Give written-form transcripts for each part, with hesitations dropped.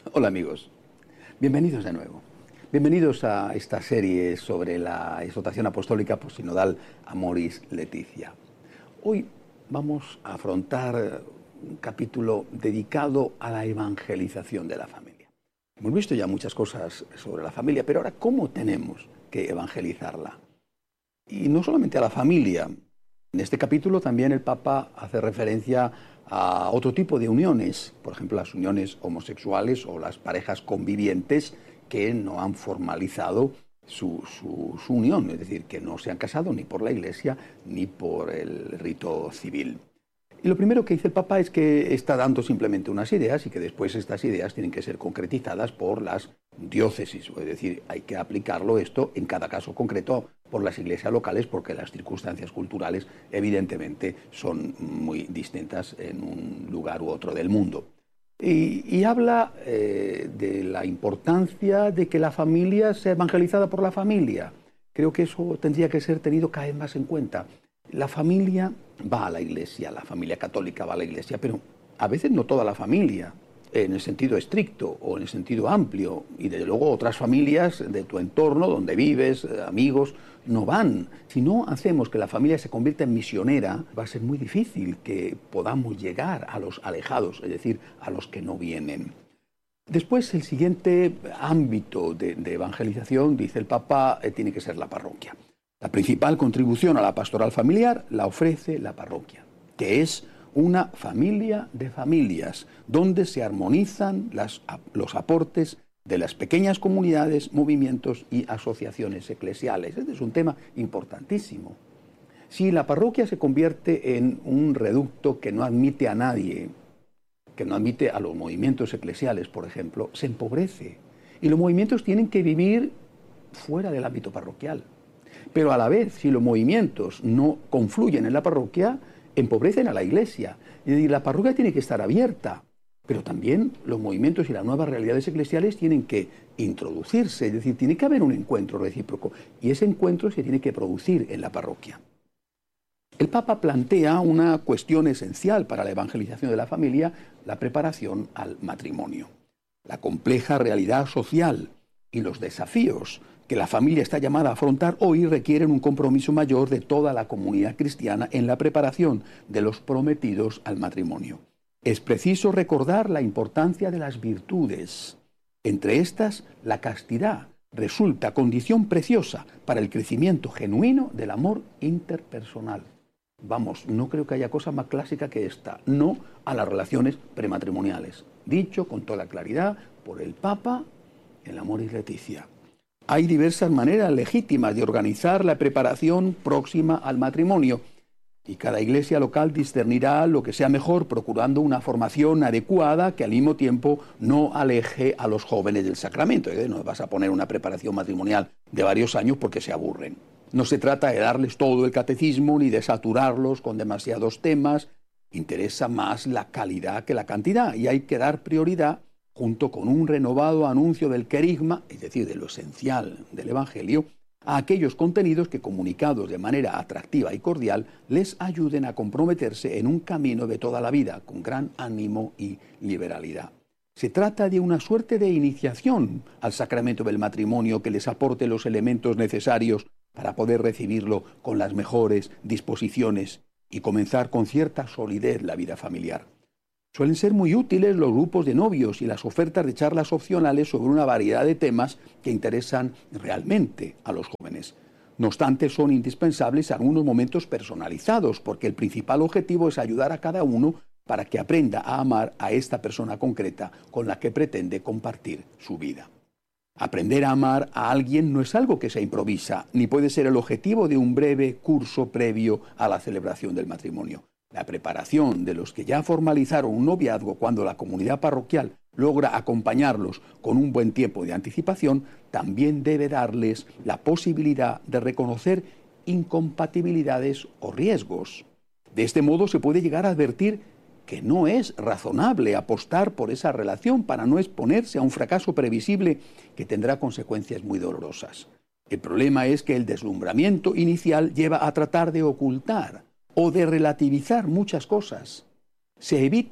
Hola amigos, bienvenidos de nuevo. Bienvenidos a esta serie sobre la exhortación apostólica postsinodal Amoris Laetitia. Hoy vamos a afrontar un capítulo dedicado a la evangelización de la familia. Hemos visto ya muchas cosas sobre la familia, pero ahora, ¿cómo tenemos que evangelizarla? Y no solamente a la familia. En este capítulo también el Papa hace referencia a otro tipo de uniones, por ejemplo las uniones homosexuales o las parejas convivientes que no han formalizado su unión, es decir, que no se han casado ni por la Iglesia ni por el rito civil. Y lo primero que dice el Papa es que está dando simplemente unas ideas y que después estas ideas tienen que ser concretizadas por las diócesis, es decir, hay que aplicarlo esto en cada caso concreto por las iglesias locales porque las circunstancias culturales evidentemente son muy distintas en un lugar u otro del mundo. Y habla de la importancia de que la familia sea evangelizada por la familia. Creo que eso tendría que ser tenido cada vez más en cuenta. La familia va a la iglesia, la familia católica va a la iglesia, pero a veces no toda la familia, en el sentido estricto o en el sentido amplio, y desde luego otras familias de tu entorno, donde vives, amigos, no van. Si no hacemos que la familia se convierta en misionera, va a ser muy difícil que podamos llegar a los alejados, es decir, a los que no vienen. Después, el siguiente ámbito de evangelización, dice el Papa, tiene que ser la parroquia. La principal contribución a la pastoral familiar la ofrece la parroquia, que es una familia de familias, donde se armonizan los aportes de las pequeñas comunidades, movimientos y asociaciones eclesiales. Este es un tema importantísimo. Si la parroquia se convierte en un reducto que no admite a nadie, que no admite a los movimientos eclesiales, por ejemplo, se empobrece. Y los movimientos tienen que vivir fuera del ámbito parroquial. Pero a la vez, si los movimientos no confluyen en la parroquia, empobrecen a la iglesia. Es decir, la parroquia tiene que estar abierta, pero también los movimientos y las nuevas realidades eclesiales tienen que introducirse, es decir, tiene que haber un encuentro recíproco, y ese encuentro se tiene que producir en la parroquia. El Papa plantea una cuestión esencial para la evangelización de la familia, la preparación al matrimonio. La compleja realidad social y los desafíos que la familia está llamada a afrontar hoy requieren un compromiso mayor de toda la comunidad cristiana en la preparación de los prometidos al matrimonio. Es preciso recordar la importancia de las virtudes. Entre estas, la castidad resulta condición preciosa para el crecimiento genuino del amor interpersonal. Vamos, no creo que haya cosa más clásica que esta. No a las relaciones prematrimoniales. Dicho con toda claridad por el Papa en la Amoris Laetitia. Hay diversas maneras legítimas de organizar la preparación próxima al matrimonio y cada iglesia local discernirá lo que sea mejor procurando una formación adecuada que al mismo tiempo no aleje a los jóvenes del sacramento. No vas a poner una preparación matrimonial de varios años porque se aburren. No se trata de darles todo el catecismo ni de saturarlos con demasiados temas. Interesa más la calidad que la cantidad y hay que dar prioridad junto con un renovado anuncio del querigma, es decir, de lo esencial del Evangelio, a aquellos contenidos que, comunicados de manera atractiva y cordial, les ayuden a comprometerse en un camino de toda la vida, con gran ánimo y liberalidad. Se trata de una suerte de iniciación al sacramento del matrimonio que les aporte los elementos necesarios para poder recibirlo con las mejores disposiciones y comenzar con cierta solidez la vida familiar. Suelen ser muy útiles los grupos de novios y las ofertas de charlas opcionales sobre una variedad de temas que interesan realmente a los jóvenes. No obstante, son indispensables algunos momentos personalizados, porque el principal objetivo es ayudar a cada uno para que aprenda a amar a esta persona concreta con la que pretende compartir su vida. Aprender a amar a alguien no es algo que se improvisa, ni puede ser el objetivo de un breve curso previo a la celebración del matrimonio. La preparación de los que ya formalizaron un noviazgo cuando la comunidad parroquial logra acompañarlos con un buen tiempo de anticipación, también debe darles la posibilidad de reconocer incompatibilidades o riesgos. De este modo se puede llegar a advertir que no es razonable apostar por esa relación para no exponerse a un fracaso previsible que tendrá consecuencias muy dolorosas. El problema es que el deslumbramiento inicial lleva a tratar de ocultar o de relativizar muchas cosas. Se evita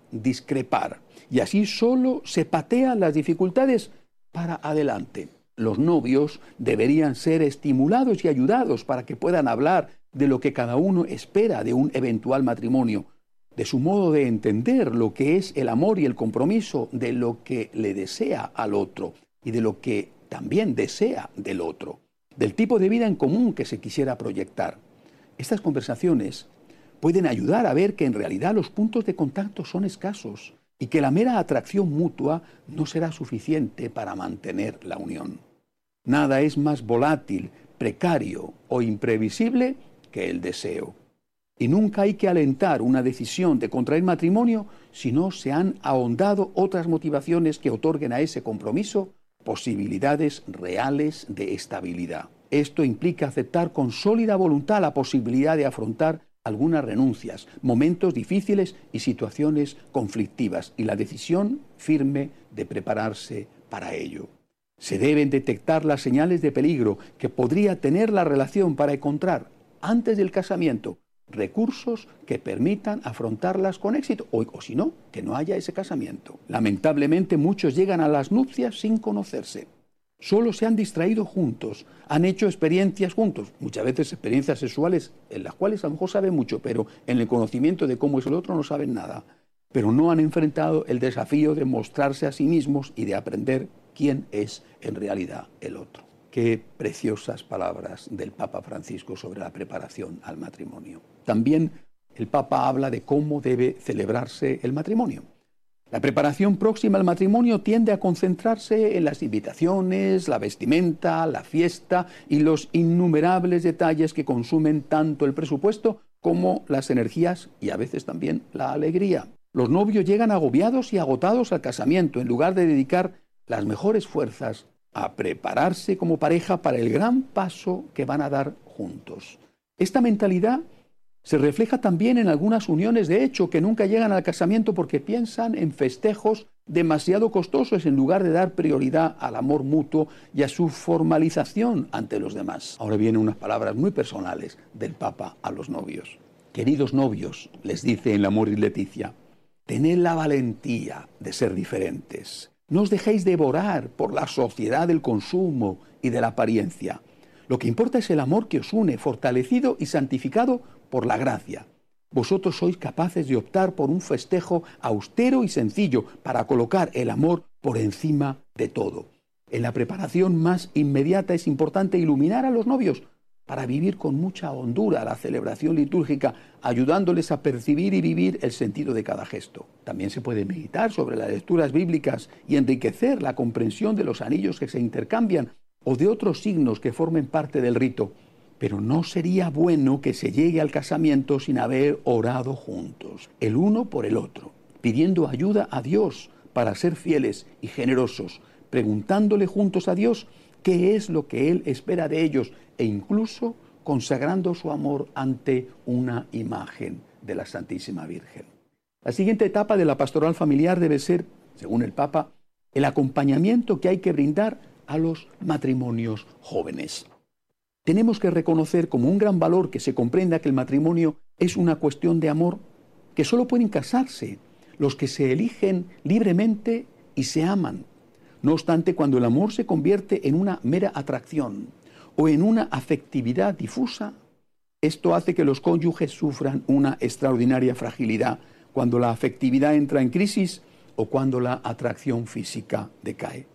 discrepar. Y así solo se patean las dificultades para adelante. Los novios deberían ser estimulados y ayudados para que puedan hablar de lo que cada uno espera de un eventual matrimonio, de su modo de entender lo que es el amor y el compromiso, de lo que le desea al otro y de lo que también desea del otro, del tipo de vida en común que se quisiera proyectar. Estas conversaciones pueden ayudar a ver que en realidad los puntos de contacto son escasos y que la mera atracción mutua no será suficiente para mantener la unión. Nada es más volátil, precario o imprevisible que el deseo. Y nunca hay que alentar una decisión de contraer matrimonio si no se han ahondado otras motivaciones que otorguen a ese compromiso posibilidades reales de estabilidad. Esto implica aceptar con sólida voluntad la posibilidad de afrontar algunas renuncias, momentos difíciles y situaciones conflictivas, y la decisión firme de prepararse para ello. Se deben detectar las señales de peligro que podría tener la relación para encontrar, antes del casamiento, recursos que permitan afrontarlas con éxito, o si no, que no haya ese casamiento. Lamentablemente muchos llegan a las nupcias sin conocerse. Solo se han distraído juntos, han hecho experiencias juntos, muchas veces experiencias sexuales en las cuales a lo mejor saben mucho, pero en el conocimiento de cómo es el otro no saben nada. Pero no han enfrentado el desafío de mostrarse a sí mismos y de aprender quién es en realidad el otro. Qué preciosas palabras del Papa Francisco sobre la preparación al matrimonio. También el Papa habla de cómo debe celebrarse el matrimonio. La preparación próxima al matrimonio tiende a concentrarse en las invitaciones, la vestimenta, la fiesta y los innumerables detalles que consumen tanto el presupuesto como las energías y a veces también la alegría. Los novios llegan agobiados y agotados al casamiento en lugar de dedicar las mejores fuerzas a prepararse como pareja para el gran paso que van a dar juntos. Esta mentalidad se refleja también en algunas uniones de hecho que nunca llegan al casamiento porque piensan en festejos demasiado costosos en lugar de dar prioridad al amor mutuo y a su formalización ante los demás. Ahora vienen unas palabras muy personales del Papa a los novios. Queridos novios, les dice en Amor y Leticia, tened la valentía de ser diferentes. No os dejéis devorar por la sociedad del consumo y de la apariencia. Lo que importa es el amor que os une, fortalecido y santificado por la gracia. Vosotros sois capaces de optar por un festejo austero y sencillo para colocar el amor por encima de todo. En la preparación más inmediata es importante iluminar a los novios para vivir con mucha hondura la celebración litúrgica, ayudándoles a percibir y vivir el sentido de cada gesto. También se puede meditar sobre las lecturas bíblicas y enriquecer la comprensión de los anillos que se intercambian o de otros signos que formen parte del rito. Pero no sería bueno que se llegue al casamiento sin haber orado juntos, el uno por el otro, pidiendo ayuda a Dios para ser fieles y generosos, preguntándole juntos a Dios qué es lo que Él espera de ellos e incluso consagrando su amor ante una imagen de la Santísima Virgen. La siguiente etapa de la pastoral familiar debe ser, según el Papa, el acompañamiento que hay que brindar a los matrimonios jóvenes. Tenemos que reconocer como un gran valor que se comprenda que el matrimonio es una cuestión de amor, que solo pueden casarse los que se eligen libremente y se aman. No obstante, cuando el amor se convierte en una mera atracción o en una afectividad difusa, esto hace que los cónyuges sufran una extraordinaria fragilidad cuando la afectividad entra en crisis o cuando la atracción física decae.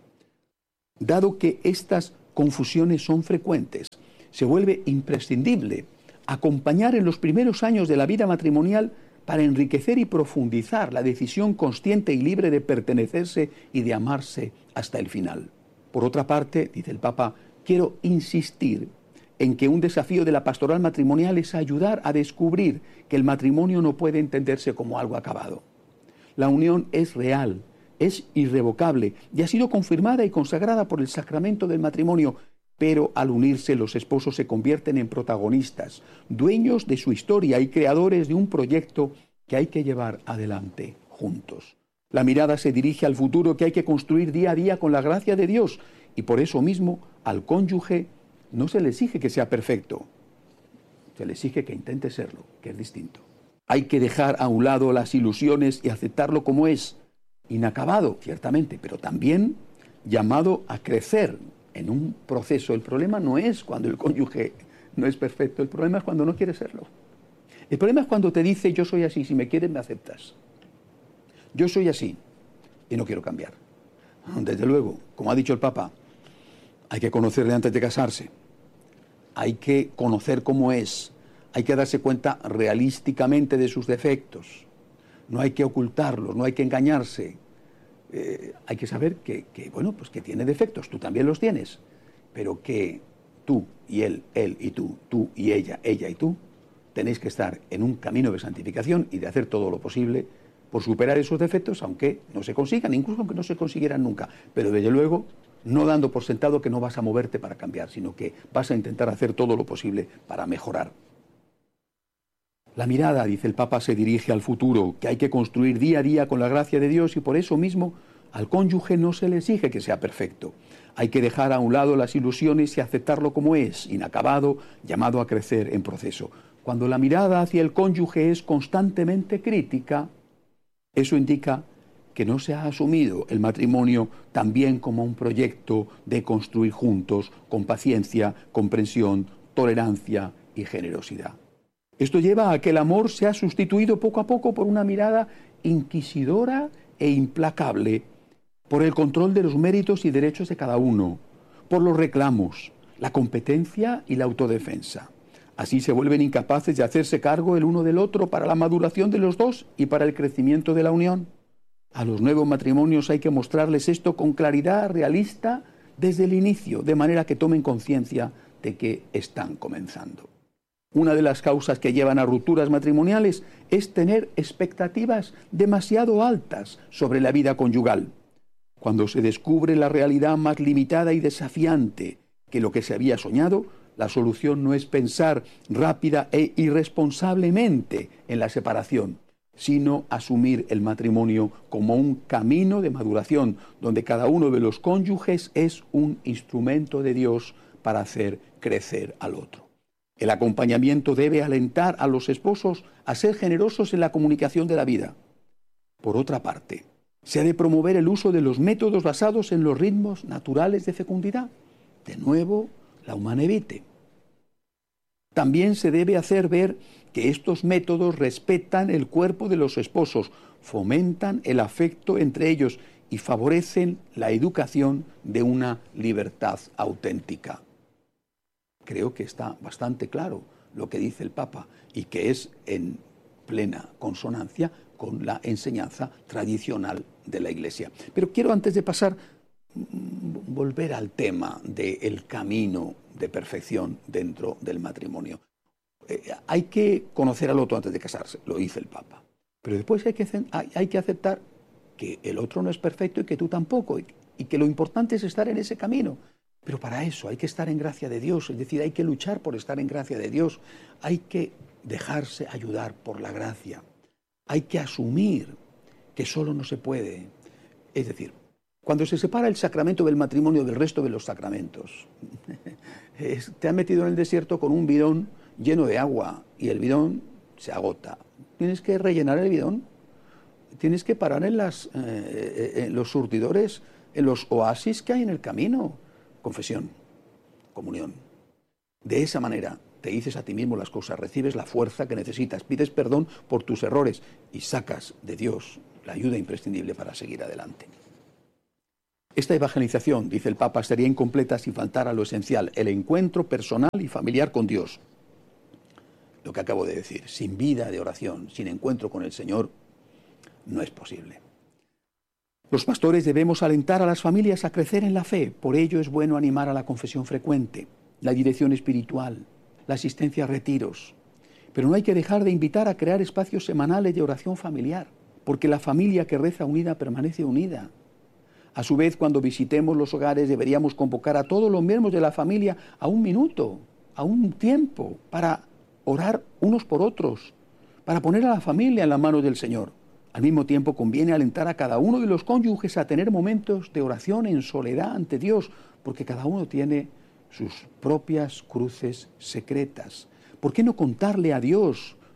Dado que estas confusiones son frecuentes, se vuelve imprescindible acompañar en los primeros años de la vida matrimonial para enriquecer y profundizar la decisión consciente y libre de pertenecerse y de amarse hasta el final. Por otra parte, dice el Papa, quiero insistir en que un desafío de la pastoral matrimonial es ayudar a descubrir que el matrimonio no puede entenderse como algo acabado. La unión es real, es irrevocable y ha sido confirmada y consagrada por el sacramento del matrimonio, pero al unirse los esposos se convierten en protagonistas, dueños de su historia y creadores de un proyecto que hay que llevar adelante juntos. La mirada se dirige al futuro que hay que construir día a día con la gracia de Dios y por eso mismo al cónyuge no se le exige que sea perfecto, se le exige que intente serlo, que es distinto. Hay que dejar a un lado las ilusiones y aceptarlo como es, inacabado, ciertamente, pero también llamado a crecer en un proceso. El problema no es cuando el cónyuge no es perfecto, el problema es cuando no quiere serlo. El problema es cuando te dice, yo soy así, si me quieres me aceptas. Yo soy así y no quiero cambiar. Desde luego, como ha dicho el Papa, hay que conocerle antes de casarse. Hay que conocer cómo es. Hay que darse cuenta realísticamente de sus defectos. No hay que ocultarlos, no hay que engañarse. Hay que saber bueno, pues que tiene defectos, tú también los tienes, pero que tú y él y tú y ella y tú, tenéis que estar en un camino de santificación y de hacer todo lo posible por superar esos defectos, aunque no se consigan, incluso aunque no se consiguieran nunca, pero desde luego no dando por sentado que no vas a moverte para cambiar, sino que vas a intentar hacer todo lo posible para mejorar. La mirada, dice el Papa, se dirige al futuro, que hay que construir día a día con la gracia de Dios, y por eso mismo al cónyuge no se le exige que sea perfecto. Hay que dejar a un lado las ilusiones y aceptarlo como es, inacabado, llamado a crecer en proceso. Cuando la mirada hacia el cónyuge es constantemente crítica, eso indica que no se ha asumido el matrimonio también como un proyecto de construir juntos, con paciencia, comprensión, tolerancia y generosidad. Esto lleva a que el amor sea sustituido poco a poco por una mirada inquisidora e implacable, por el control de los méritos y derechos de cada uno, por los reclamos, la competencia y la autodefensa. Así se vuelven incapaces de hacerse cargo el uno del otro para la maduración de los dos y para el crecimiento de la unión. A los nuevos matrimonios hay que mostrarles esto con claridad realista desde el inicio, de manera que tomen conciencia de que están comenzando. Una de las causas que llevan a rupturas matrimoniales es tener expectativas demasiado altas sobre la vida conyugal. Cuando se descubre la realidad más limitada y desafiante que lo que se había soñado, la solución no es pensar rápida e irresponsablemente en la separación, sino asumir el matrimonio como un camino de maduración, donde cada uno de los cónyuges es un instrumento de Dios para hacer crecer al otro. El acompañamiento debe alentar a los esposos a ser generosos en la comunicación de la vida. Por otra parte, se ha de promover el uso de los métodos basados en los ritmos naturales de fecundidad. De nuevo, la humana vitae. También se debe hacer ver que estos métodos respetan el cuerpo de los esposos, fomentan el afecto entre ellos y favorecen la educación de una libertad auténtica. Creo que está bastante claro lo que dice el Papa y que es en plena consonancia con la enseñanza tradicional de la Iglesia. Pero quiero, antes de pasar, volver al tema del camino de perfección dentro del matrimonio. Hay que conocer al otro antes de casarse, lo dice el Papa. Pero después hay que aceptar que el otro no es perfecto y que tú tampoco, y que lo importante es estar en ese camino. Pero para eso hay que estar en gracia de Dios, es decir, hay que luchar por estar en gracia de Dios, hay que dejarse ayudar por la gracia, hay que asumir que solo no se puede. Es decir, cuando se separa el sacramento del matrimonio del resto de los sacramentos, te has metido en el desierto con un bidón lleno de agua y el bidón se agota. Tienes que rellenar el bidón, tienes que parar en los surtidores, en los oasis que hay en el camino. Confesión, comunión. De esa manera te dices a ti mismo las cosas, recibes la fuerza que necesitas, pides perdón por tus errores y sacas de Dios la ayuda imprescindible para seguir adelante. Esta evangelización, dice el Papa, sería incompleta si faltara lo esencial, el encuentro personal y familiar con Dios. Lo que acabo de decir, sin vida de oración, sin encuentro con el Señor, no es posible. Los pastores debemos alentar a las familias a crecer en la fe. Por ello es bueno animar a la confesión frecuente, la dirección espiritual, la asistencia a retiros. Pero no hay que dejar de invitar a crear espacios semanales de oración familiar, porque la familia que reza unida permanece unida. A su vez, cuando visitemos los hogares, deberíamos convocar a todos los miembros de la familia a un minuto, a un tiempo, para orar unos por otros, para poner a la familia en las manos del Señor. Al mismo tiempo, conviene alentar a cada uno de los cónyuges a tener momentos de oración en soledad ante Dios, porque cada uno tiene sus propias cruces secretas. ¿Por qué no contarle a Dios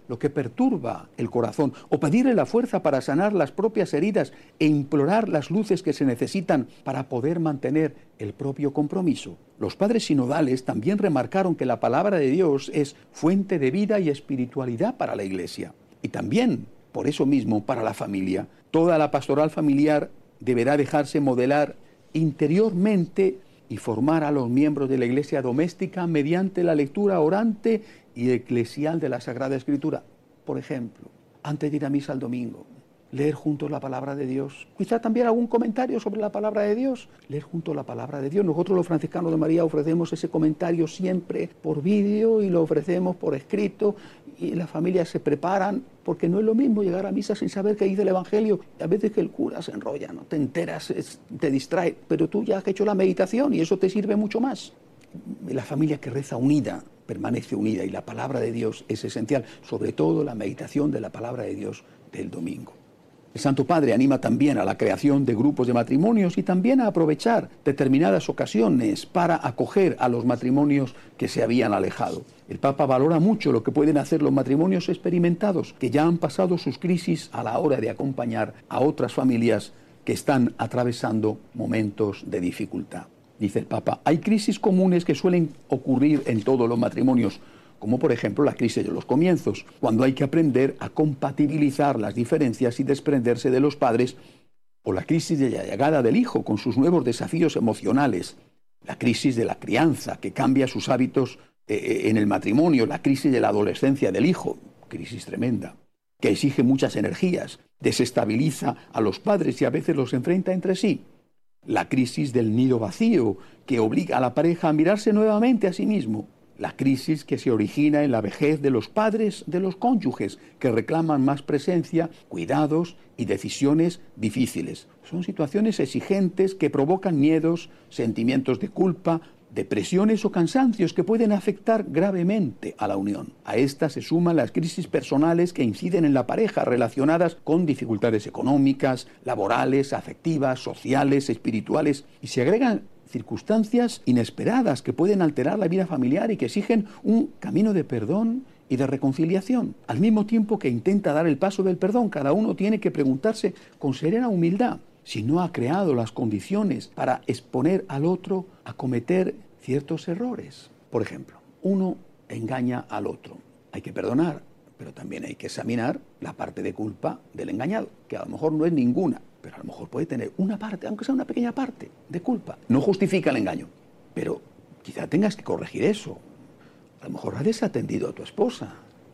lo que perturba el corazón, o pedirle la fuerza para sanar las propias heridas e implorar las luces que se necesitan para poder mantener el propio compromiso. Los padres sinodales también remarcaron que la palabra de Dios es fuente de vida y espiritualidad para la Iglesia, y también, por eso mismo, para la familia. Toda la pastoral familiar deberá dejarse modelar interiormente y formar a los miembros de la Iglesia doméstica mediante la lectura orante y eclesial de la Sagrada Escritura. Por ejemplo, antes de ir a misa el domingo, leer juntos la palabra de Dios. Quizá también algún comentario sobre la palabra de Dios. Leer juntos la palabra de Dios. Nosotros los franciscanos de María ofrecemos ese comentario siempre por vídeo y lo ofrecemos por escrito, y las familias se preparan, porque no es lo mismo llegar a misa sin saber qué dice el Evangelio. A veces que el cura se enrolla, no te enteras, te distrae, pero tú ya has hecho la meditación y eso te sirve mucho más. La familia que reza unida permanece unida, y la palabra de Dios es esencial, sobre todo la meditación de la palabra de Dios del domingo. El Santo Padre anima también a la creación de grupos de matrimonios y también a aprovechar determinadas ocasiones para acoger a los matrimonios que se habían alejado. El Papa valora mucho lo que pueden hacer los matrimonios experimentados, que ya han pasado sus crisis, a la hora de acompañar a otras familias que están atravesando momentos de dificultad. Dice el Papa, hay crisis comunes que suelen ocurrir en todos los matrimonios, como por ejemplo la crisis de los comienzos, cuando hay que aprender a compatibilizar las diferencias y desprenderse de los padres, o la crisis de la llegada del hijo con sus nuevos desafíos emocionales, la crisis de la crianza que cambia sus hábitos en el matrimonio, la crisis de la adolescencia del hijo, crisis tremenda, que exige muchas energías, desestabiliza a los padres y a veces los enfrenta entre sí. La crisis del nido vacío, que obliga a la pareja a mirarse nuevamente a sí mismo. La crisis que se origina en la vejez de los padres, de los cónyuges, que reclaman más presencia, cuidados y decisiones difíciles. Son situaciones exigentes que provocan miedos, sentimientos de culpa, depresiones o cansancios que pueden afectar gravemente a la unión. A estas se suman las crisis personales que inciden en la pareja, relacionadas con dificultades económicas, laborales, afectivas, sociales, espirituales, y se agregan circunstancias inesperadas que pueden alterar la vida familiar y que exigen un camino de perdón y de reconciliación. Al mismo tiempo que intenta dar el paso del perdón, cada uno tiene que preguntarse con serena humildad si no ha creado las condiciones para exponer al otro a cometer ciertos errores. Por ejemplo, uno engaña al otro. Hay que perdonar, pero también hay que examinar la parte de culpa del engañado, que a lo mejor no es ninguna, pero a lo mejor puede tener una parte, aunque sea una pequeña parte, de culpa. No justifica el engaño, pero quizá tengas que corregir eso. A lo mejor has desatendido a tu esposa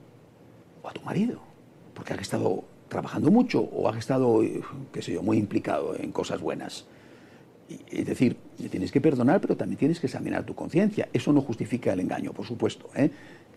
o a tu marido, porque has estado trabajando mucho o has estado, qué sé yo, muy implicado en cosas buenas. Es decir, tienes que perdonar, pero también tienes que examinar tu conciencia. Eso no justifica el engaño, por supuesto, ¿eh?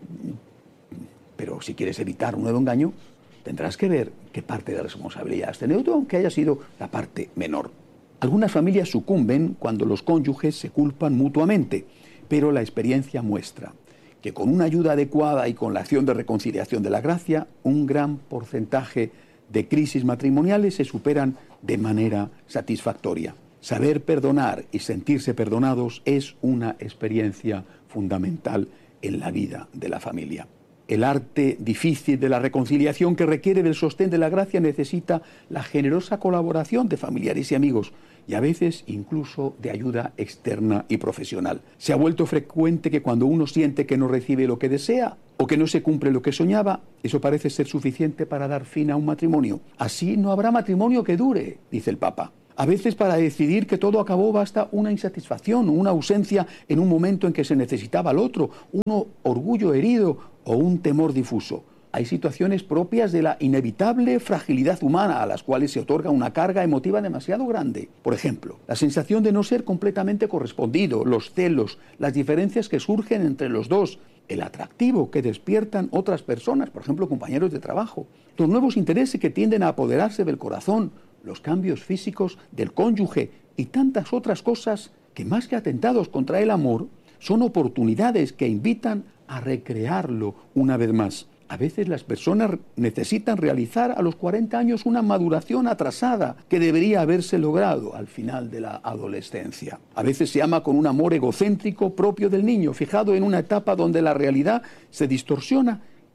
Pero si quieres evitar un nuevo engaño, tendrás que ver qué parte de responsabilidad has tenido tú, aunque haya sido la parte menor. Algunas familias sucumben cuando los cónyuges se culpan mutuamente, pero la experiencia muestra que con una ayuda adecuada y con la acción de reconciliación de la gracia, un gran porcentaje de crisis matrimoniales se superan de manera satisfactoria. Saber perdonar y sentirse perdonados es una experiencia fundamental en la vida de la familia. El arte difícil de la reconciliación, que requiere del sostén de la gracia, necesita la generosa colaboración de familiares y amigos, y a veces incluso de ayuda externa y profesional. Se ha vuelto frecuente que cuando uno siente que no recibe lo que desea o que no se cumple lo que soñaba, eso parece ser suficiente para dar fin a un matrimonio. Así no habrá matrimonio que dure, dice el Papa. A veces para decidir que todo acabó basta una insatisfacción, una ausencia en un momento en que se necesitaba al otro, un orgullo herido o un temor difuso. Hay situaciones propias de la inevitable fragilidad humana a las cuales se otorga una carga emotiva demasiado grande. Por ejemplo, la sensación de no ser completamente correspondido, los celos, las diferencias que surgen entre los dos, el atractivo que despiertan otras personas, por ejemplo, compañeros de trabajo, los nuevos intereses que tienden a apoderarse del corazón, los cambios físicos del cónyuge y tantas otras cosas que, más que atentados contra el amor, son oportunidades que invitan a recrearlo una vez más. A veces las personas necesitan realizar a los 40 años una maduración atrasada que debería haberse logrado al final de la adolescencia. A veces se ama con un amor egocéntrico propio del niño, fijado en una etapa donde la realidad se distorsiona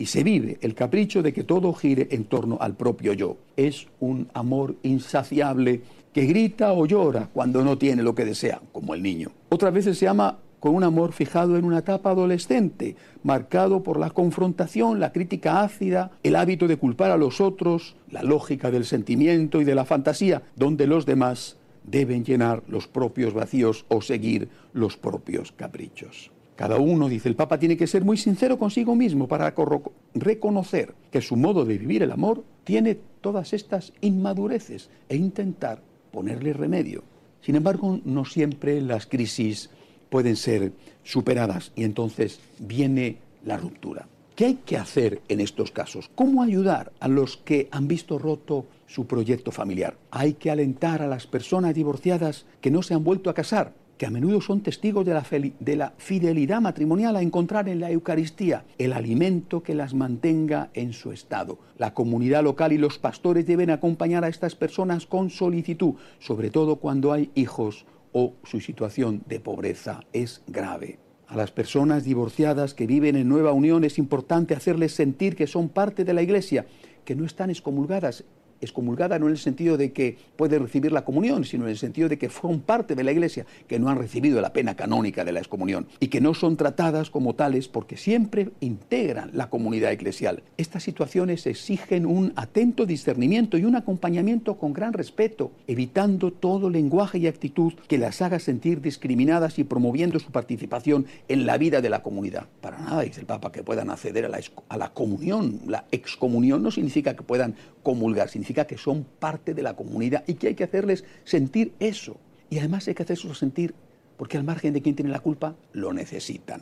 y se vive el capricho de que todo gire en torno al propio yo. Es un amor insaciable que grita o llora cuando no tiene lo que desea, como el niño. Otras veces se ama con un amor fijado en una etapa adolescente, marcado por la confrontación, la crítica ácida, el hábito de culpar a los otros, la lógica del sentimiento y de la fantasía, donde los demás deben llenar los propios vacíos o seguir los propios caprichos. Cada uno, dice el Papa, tiene que ser muy sincero consigo mismo para reconocer que su modo de vivir el amor tiene todas estas inmadureces e intentar ponerle remedio. Sin embargo, no siempre las crisis pueden ser superadas y entonces viene la ruptura. ¿Qué hay que hacer en estos casos? ¿Cómo ayudar a los que han visto roto su proyecto familiar? Hay que alentar a las personas divorciadas que no se han vuelto a casar, que a menudo son testigos de la fidelidad matrimonial, a encontrar en la Eucaristía el alimento que las mantenga en su estado. La comunidad local y los pastores deben acompañar a estas personas con solicitud, sobre todo cuando hay hijos o su situación de pobreza es grave. A las personas divorciadas que viven en nueva unión es importante hacerles sentir que son parte de la Iglesia, que no están excomulgadas no en el sentido de que pueden recibir la comunión, sino en el sentido de que son parte de la Iglesia, que no han recibido la pena canónica de la excomunión y que no son tratadas como tales porque siempre integran la comunidad eclesial. Estas situaciones exigen un atento discernimiento y un acompañamiento con gran respeto, evitando todo lenguaje y actitud que las haga sentir discriminadas y promoviendo su participación en la vida de la comunidad. Para nada, dice el Papa, que puedan acceder a la comunión. La excomunión no significa que puedan comulgar, significa que son parte de la comunidad y que hay que hacerles sentir eso. Y además hay que hacerlos sentir, porque al margen de quien tiene la culpa, lo necesitan.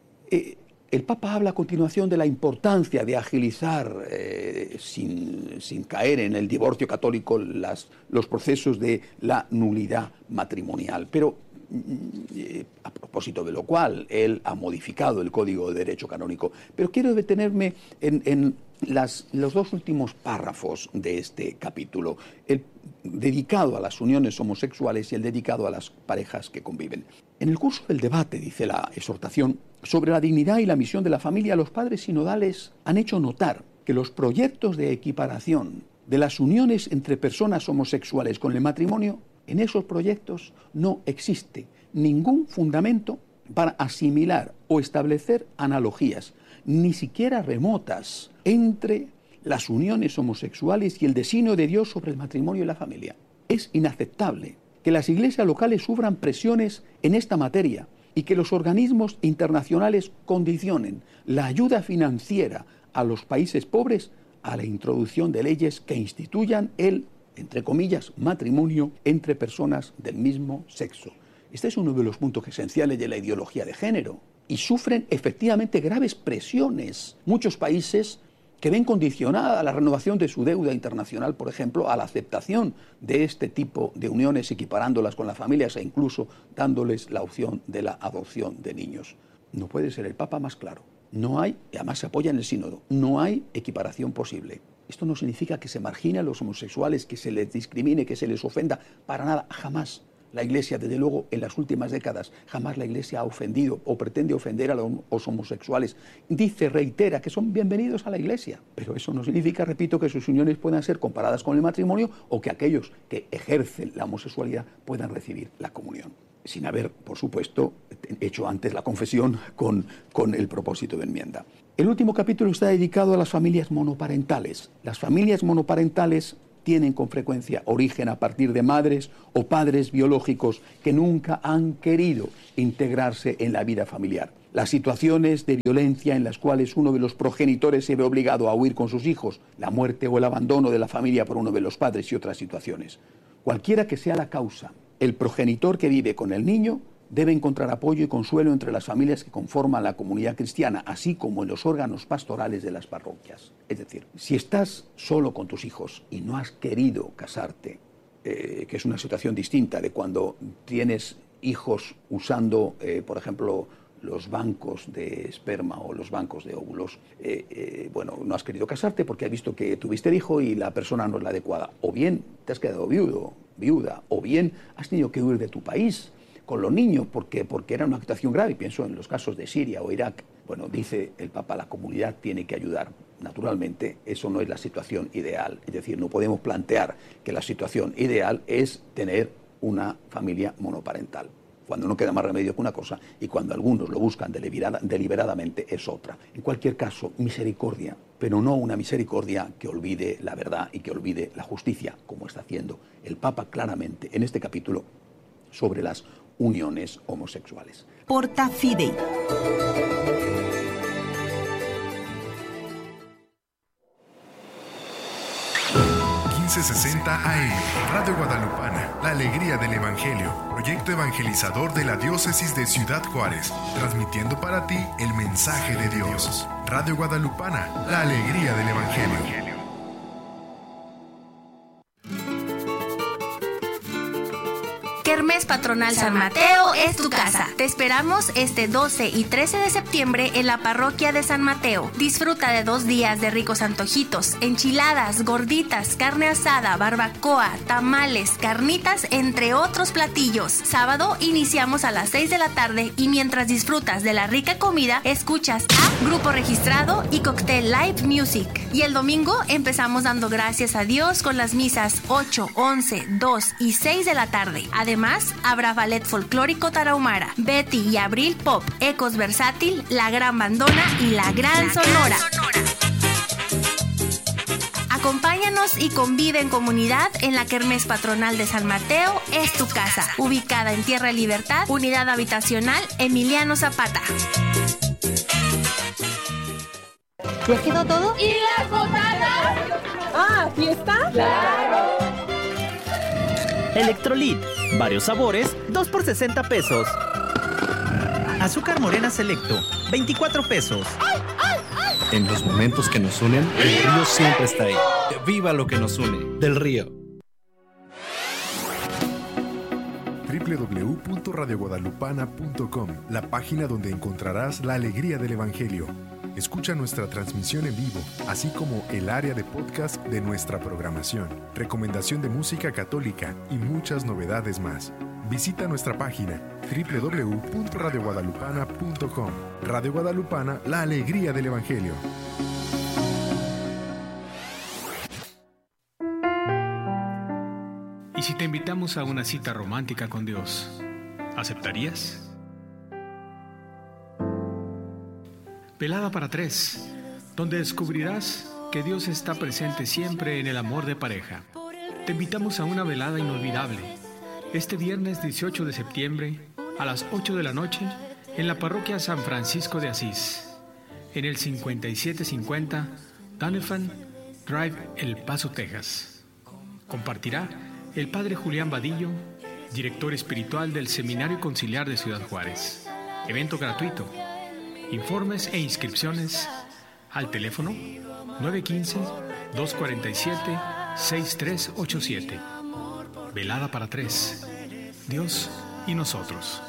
El Papa habla a continuación de la importancia de agilizar, sin caer en el divorcio católico, los procesos de la nulidad matrimonial. Pero a propósito de lo cual él ha modificado el Código de Derecho Canónico. Pero quiero detenerme en los dos últimos párrafos de este capítulo, el dedicado a las uniones homosexuales y el dedicado a las parejas que conviven. En el curso del debate, dice la exhortación, sobre la dignidad y la misión de la familia, los padres sinodales han hecho notar que los proyectos de equiparación de las uniones entre personas homosexuales con el matrimonio, en esos proyectos no existe ningún fundamento para asimilar o establecer analogías, ni siquiera remotas, entre las uniones homosexuales y el designio de Dios sobre el matrimonio y la familia. Es inaceptable que las iglesias locales sufran presiones en esta materia y que los organismos internacionales condicionen la ayuda financiera a los países pobres a la introducción de leyes que instituyan el, entre comillas, matrimonio entre personas del mismo sexo. Este es uno de los puntos esenciales de la ideología de género. Y sufren efectivamente graves presiones. Muchos países que ven condicionada la renovación de su deuda internacional, por ejemplo, a la aceptación de este tipo de uniones, equiparándolas con las familias e incluso dándoles la opción de la adopción de niños. No puede ser el Papa más claro. No hay, y además se apoya en el sínodo, no hay equiparación posible. Esto no significa que se margine a los homosexuales, que se les discrimine, que se les ofenda, para nada, jamás. La Iglesia, desde luego, en las últimas décadas, jamás la Iglesia ha ofendido o pretende ofender a los homosexuales. Dice, reitera, que son bienvenidos a la Iglesia. Pero eso no significa, repito, que sus uniones puedan ser comparadas con el matrimonio o que aquellos que ejercen la homosexualidad puedan recibir la comunión. Sin haber, por supuesto, hecho antes la confesión con el propósito de enmienda. El último capítulo está dedicado a las familias monoparentales. Las familias monoparentales tienen con frecuencia origen a partir de madres o padres biológicos que nunca han querido integrarse en la vida familiar. Las situaciones de violencia en las cuales uno de los progenitores se ve obligado a huir con sus hijos, la muerte o el abandono de la familia por uno de los padres y otras situaciones. Cualquiera que sea la causa, el progenitor que vive con el niño debe encontrar apoyo y consuelo entre las familias que conforman la comunidad cristiana, así como en los órganos pastorales de las parroquias. Es decir, si estás solo con tus hijos y no has querido casarte, que es una situación distinta de cuando tienes hijos usando, por ejemplo, los bancos de esperma o los bancos de óvulos, no has querido casarte porque has visto que tuviste el hijo y la persona no es la adecuada. O bien te has quedado viuda, o bien has tenido que huir de tu país con los niños porque era una situación grave. Pienso en los casos de Siria o Irak, Bueno, dice el Papa, la comunidad tiene que ayudar. Naturalmente, eso no es la situación ideal. Es decir, no podemos plantear que la situación ideal es tener una familia monoparental, cuando no queda más remedio que una cosa y cuando algunos lo buscan deliberadamente es otra. En cualquier caso, misericordia, pero no una misericordia que olvide la verdad y que olvide la justicia, como está haciendo el Papa claramente en este capítulo sobre las uniones homosexuales. Porta Fidei. AM, Radio Guadalupana, la alegría del Evangelio, proyecto evangelizador de la diócesis de Ciudad Juárez, transmitiendo para ti el mensaje de Dios. Radio Guadalupana, la alegría del Evangelio. Kermés Patronal San Mateo es tu casa. Te esperamos este 12 y 13 de septiembre en la parroquia de San Mateo. Disfruta de 2 días de ricos antojitos, enchiladas, gorditas, carne asada, barbacoa, tamales, carnitas, entre otros platillos. Sábado iniciamos a las 6 de la tarde y mientras disfrutas de la rica comida, escuchas a Grupo Registrado y Cocktail Live Music. Y el domingo empezamos dando gracias a Dios con las misas 8, 11, 2 y 6 de la tarde. Además, habrá ballet folclórico tarahumara, Betty y Abril Pop, Ecos Versátil, La Gran Bandona y La Gran Sonora. Acompáñanos y convive en comunidad en la Kermés Patronal de San Mateo es tu casa, ubicada en Tierra Libertad, Unidad Habitacional Emiliano Zapata. ¿Ya quedó todo? ¿Y las botanas? Ah, ¿fiesta? ¡Claro! Electrolit, varios sabores, 2 por 60 pesos. Azúcar morena selecto, 24 pesos. ¡Ay, ay, ay! En los momentos que nos unen, el río siempre está ahí. ¡Viva lo que nos une! Del Río. www.radioguadalupana.com, la página donde encontrarás la alegría del Evangelio. Escucha nuestra transmisión en vivo, así como el área de podcast de nuestra programación, recomendación de música católica y muchas novedades más. Visita nuestra página www.radioguadalupana.com. Radio Guadalupana, la alegría del Evangelio. ¿Y si te invitamos a una cita romántica con Dios, aceptarías? Velada para 3, donde descubrirás que Dios está presente siempre en el amor de pareja. Te invitamos a una velada inolvidable, este viernes 18 de septiembre a las 8 de la noche en la parroquia San Francisco de Asís, en el 5750 Donovan Drive, El Paso, Texas. Compartirá el Padre Julián Vadillo, director espiritual del Seminario Conciliar de Ciudad Juárez. Evento gratuito. Informes e inscripciones al teléfono 915-247-6387. Velada para 3. Dios y nosotros.